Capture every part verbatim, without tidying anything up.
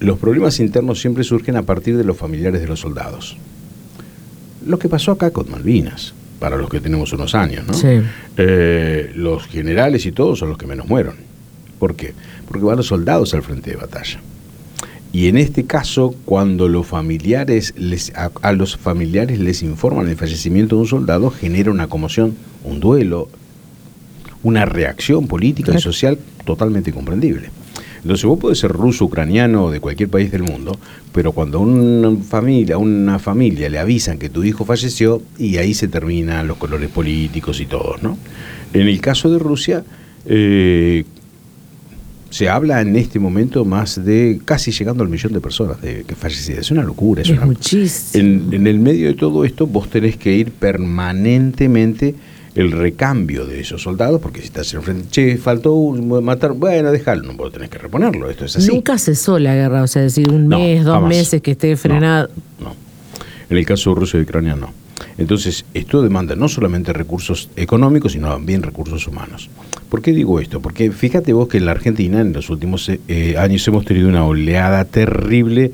los problemas internos siempre surgen a partir de los familiares de los soldados. Lo que pasó acá con Malvinas, para los que tenemos unos años, ¿no? Sí. Eh, los generales y todos son los que menos mueren. ¿Por qué? Porque van los soldados al frente de batalla. Y en este caso, cuando los familiares les, a, a los familiares les informan el fallecimiento de un soldado, genera una conmoción, un duelo, una reacción política claro. y social totalmente comprendible. Entonces vos podés ser ruso, ucraniano o de cualquier país del mundo, pero cuando a una familia, una familia le avisan que tu hijo falleció, y ahí se terminan los colores políticos y todos, ¿no? En el caso de Rusia, eh, se habla en este momento más de casi llegando al millón de personas de, que fallecidas. Es una locura. Es, es una, muchísimo. En, en el medio de todo esto, vos tenés que ir permanentemente el recambio de esos soldados, porque si estás enfrente, che, faltó un, matar, bueno, déjalo, no vos tenés que reponerlo, esto es así. Nunca cesó la guerra, o sea, decir un no, mes, dos jamás. meses que esté frenado. No, no, en el caso de Rusia y Ucrania no. Entonces, esto demanda no solamente recursos económicos, sino también recursos humanos. ¿Por qué digo esto? Porque fíjate vos que en la Argentina en los últimos eh, años hemos tenido una oleada terrible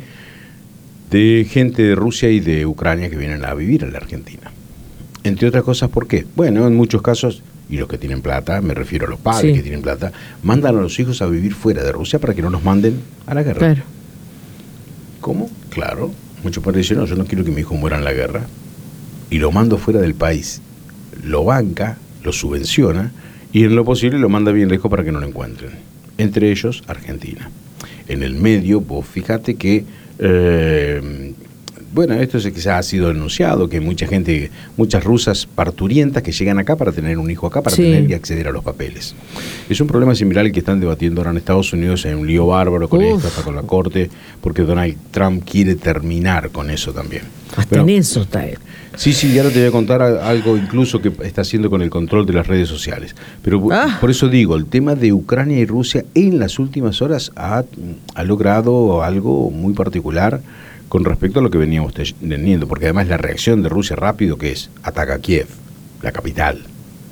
de gente de Rusia y de Ucrania que vienen a vivir en la Argentina. Entre otras cosas, ¿por qué? Bueno, en muchos casos, y los que tienen plata, me refiero a los padres sí. que tienen plata, mandan a los hijos a vivir fuera de Rusia para que no los manden a la guerra. Claro. ¿Cómo? Claro. Muchos padres dicen, no, yo no quiero que mi hijo muera en la guerra. Y lo mando fuera del país. Lo banca, lo subvenciona, y en lo posible lo manda bien lejos para que no lo encuentren. Entre ellos, Argentina. En el medio, vos fíjate que... Eh, Bueno, esto es, quizás ha sido denunciado, que mucha gente, muchas rusas parturientas que llegan acá para tener un hijo acá, para sí. tener y acceder a los papeles. Es un problema similar al que están debatiendo ahora en Estados Unidos, en un lío bárbaro con Uf. esto, hasta con la corte, porque Donald Trump quiere terminar con eso también. Hasta Pero, en eso está él. Sí, sí, y ahora te voy a contar algo incluso que está haciendo con el control de las redes sociales. Pero ah. por eso digo, el tema de Ucrania y Rusia en las últimas horas ha, ha logrado algo muy particular con respecto a lo que veníamos teniendo, porque además la reacción de Rusia rápido, que es, ataca a Kiev, la capital,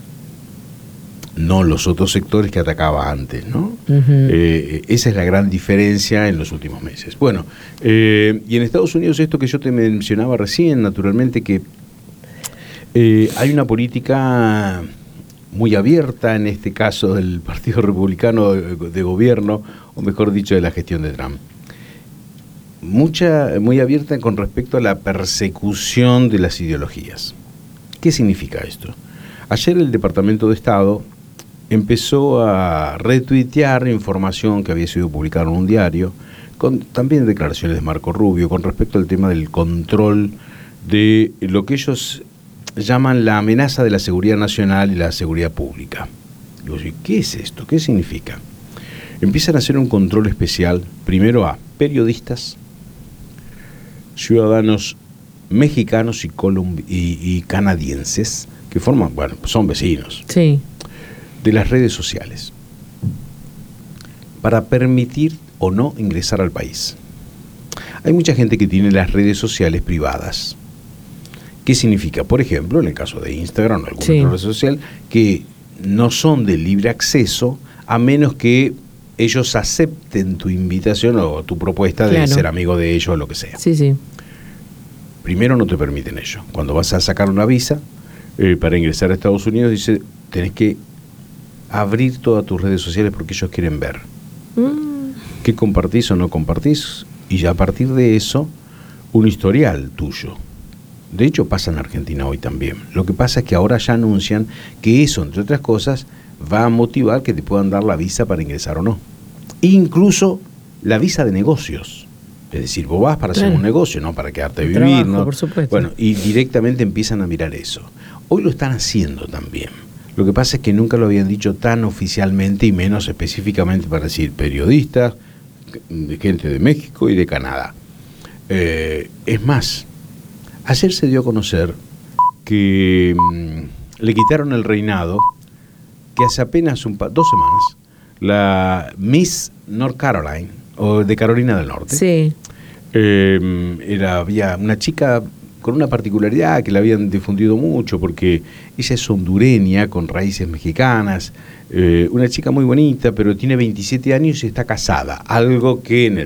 no los otros sectores que atacaba antes, ¿no? Uh-huh. Eh, esa es la gran diferencia en los últimos meses. Bueno, eh, y en Estados Unidos esto que yo te mencionaba recién, naturalmente que eh, hay una política muy abierta, en este caso del Partido Republicano de, de gobierno, o mejor dicho, de la gestión de Trump. Mucha, muy abierta con respecto a la persecución de las ideologías. ¿Qué significa esto? Ayer el Departamento de Estado empezó a retuitear información que había sido publicada en un diario, con también declaraciones de Marco Rubio, con respecto al tema del control de lo que ellos llaman la amenaza de la seguridad nacional y la seguridad pública. Digo, ¿qué es esto? ¿Qué significa? Empiezan a hacer un control especial, primero a periodistas, ciudadanos mexicanos y, colombi- y, y canadienses que forman, bueno, son vecinos sí. de las redes sociales para permitir o no ingresar al país. Hay mucha gente que tiene las redes sociales privadas. ¿Qué significa? Por ejemplo, en el caso de Instagram o alguna sí. otra red social, que no son de libre acceso a menos que ellos acepten tu invitación o tu propuesta de claro. ser amigo de ellos o lo que sea. Sí, sí. Primero no te permiten ello. Cuando vas a sacar una visa eh, para ingresar a Estados Unidos, dice, tenés que abrir todas tus redes sociales porque ellos quieren ver mm. qué compartís o no compartís, y a partir de eso, un historial tuyo. De hecho, pasa en Argentina hoy también. Lo que pasa es que ahora ya anuncian que eso, entre otras cosas, va a motivar que te puedan dar la visa para ingresar o no. Incluso la visa de negocios. Es decir, vos vas para claro. hacer un negocio, no para quedarte a vivir. Trabajo, ¿no? Por supuesto. Bueno, y directamente empiezan a mirar eso. Hoy lo están haciendo también. Lo que pasa es que nunca lo habían dicho tan oficialmente y menos específicamente para decir periodistas, de gente de México y de Canadá. Eh, es más, ayer se dio a conocer que mmm, le quitaron el reinado, que hace apenas un pa- dos semanas, la Miss North Carolina, o de Carolina del Norte, sí. eh, era, había una chica con una particularidad que la habían difundido mucho, porque ella es hondureña, con raíces mexicanas, eh, una chica muy bonita, pero tiene veintisiete años y está casada, algo que en el